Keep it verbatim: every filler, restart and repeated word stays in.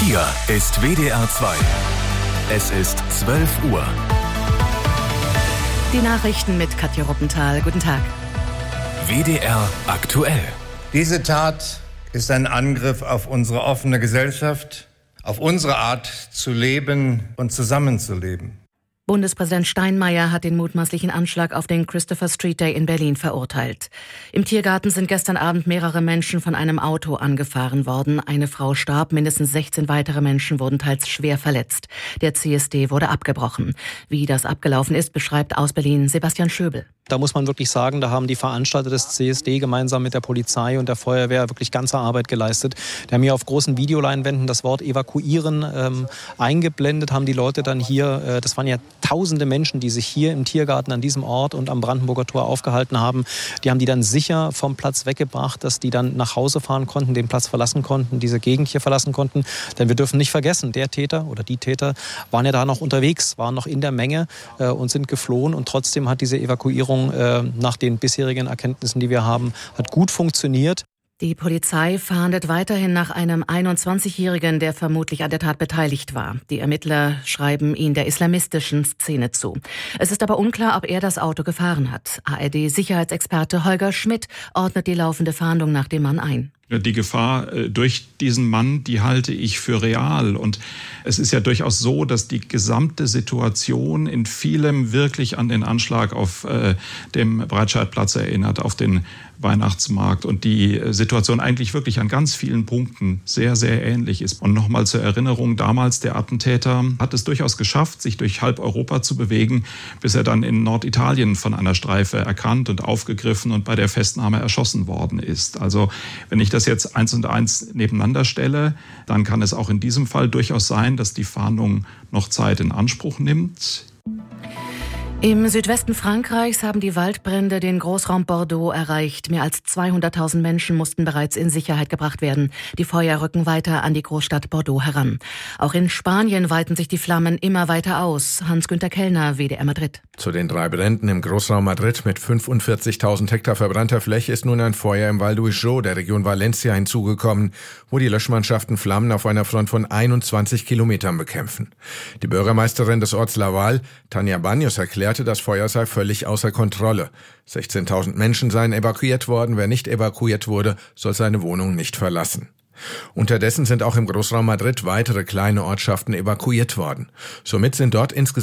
Hier ist W D R zwei. Es ist zwölf Uhr. Die Nachrichten mit Katja Ruppenthal. Guten Tag. W D R aktuell. Diese Tat ist ein Angriff auf unsere offene Gesellschaft, auf unsere Art zu leben und zusammenzuleben. Bundespräsident Steinmeier hat den mutmaßlichen Anschlag auf den Christopher Street Day in Berlin verurteilt. Im Tiergarten sind gestern Abend mehrere Menschen von einem Auto angefahren worden. Eine Frau starb, mindestens sechzehn weitere Menschen wurden teils schwer verletzt. Der C S D wurde abgebrochen. Wie das abgelaufen ist, beschreibt aus Berlin Sebastian Schöbel. Da muss man wirklich sagen, da haben die Veranstalter des C S D gemeinsam mit der Polizei und der Feuerwehr wirklich ganze Arbeit geleistet. Die haben hier auf großen Videoleinwänden das Wort evakuieren ähm, eingeblendet, haben die Leute dann hier, äh, das waren ja tausende Menschen, die sich hier im Tiergarten an diesem Ort und am Brandenburger Tor aufgehalten haben. Die haben die dann sicher vom Platz weggebracht, dass die dann nach Hause fahren konnten, den Platz verlassen konnten, diese Gegend hier verlassen konnten. Denn wir dürfen nicht vergessen, der Täter oder die Täter waren ja da noch unterwegs, waren noch in der Menge äh, und sind geflohen. Und trotzdem hat diese Evakuierung nach den bisherigen Erkenntnissen, die wir haben, hat gut funktioniert. Die Polizei fahndet weiterhin nach einem einundzwanzigjährigen, der vermutlich an der Tat beteiligt war. Die Ermittler schreiben ihn der islamistischen Szene zu. Es ist aber unklar, ob er das Auto gefahren hat. A R D-Sicherheitsexperte Holger Schmidt ordnet die laufende Fahndung nach dem Mann ein. Die Gefahr durch diesen Mann, die halte ich für real. Und es ist ja durchaus so, dass die gesamte Situation in vielem wirklich an den Anschlag auf äh, dem Breitscheidplatz erinnert, auf den Weihnachtsmarkt. Und die Situation eigentlich wirklich an ganz vielen Punkten sehr, sehr ähnlich ist. Und nochmal zur Erinnerung, damals der Attentäter hat es durchaus geschafft, sich durch halb Europa zu bewegen, bis er dann in Norditalien von einer Streife erkannt und aufgegriffen und bei der Festnahme erschossen worden ist. Also wenn ich das jetzt eins und eins nebeneinander stelle, dann kann es auch in diesem Fall durchaus sein, dass die Fahndung noch Zeit in Anspruch nimmt. Im Südwesten Frankreichs haben die Waldbrände den Großraum Bordeaux erreicht. Mehr als zweihunderttausend Menschen mussten bereits in Sicherheit gebracht werden. Die Feuer rücken weiter an die Großstadt Bordeaux heran. Auch in Spanien weiten sich die Flammen immer weiter aus. Hans-Günter Kellner, W D R Madrid. Zu den drei Bränden im Großraum Madrid mit fünfundvierzigtausend Hektar verbrannter Fläche ist nun ein Feuer im Val d'Uixó der Region Valencia hinzugekommen, wo die Löschmannschaften Flammen auf einer Front von einundzwanzig Kilometern bekämpfen. Die Bürgermeisterin des Orts Laval, Tania Baños, erklärt, das Feuer sei völlig außer Kontrolle. sechzehntausend Menschen seien evakuiert worden. Wer nicht evakuiert wurde, soll seine Wohnung nicht verlassen. Unterdessen sind auch im Großraum Madrid weitere kleine Ortschaften evakuiert worden. Somit sind dort insgesamt